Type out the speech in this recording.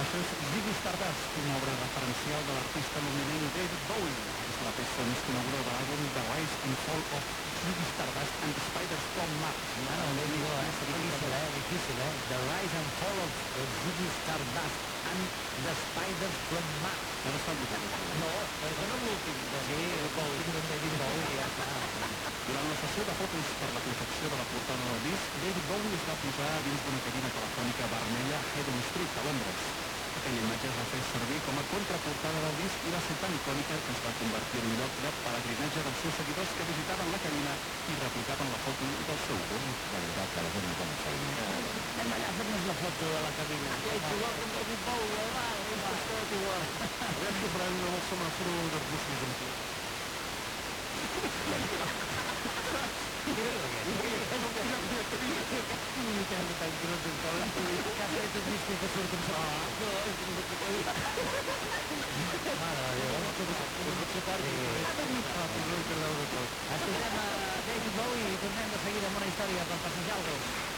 Això és Ziggy Stardust, una obra referencial de l'artista londinenc David Bowie. És la peça més coneguda de l'àlbum The Rise and Fall of Ziggy Stardust and the Spiders from Mars. Bueno, difícil, eh? The Rise and Fall of Ziggy Stardust and the Spiders from Mars. Ja no està complicat. No, però no l'últim. Sí, el Bowie, David Bowie, ja està. Durant la sessió de fotos per la confecció de la portada del disc, David Bowie es va posar dins d'una cabina telefònica vermella a Haydon Street, a Londres. Aquella imatge es va fer servir com a contraportada del disc i va ser tan icònica que es va convertir en un lloc de pelegrinatge dels seus seguidors que visitaven la cabina i replicaven la foto del seu gos. La veritat que la gent no coneix feina. Anem allà a fer-nos la foto de la cabina. I ets igual com David Bowie, va, és tot igual. Aviam si faran amb el semàforo dels gossos amb tu. Escoltem a David Bowie i tornem de seguida amb una història per passejar el gos.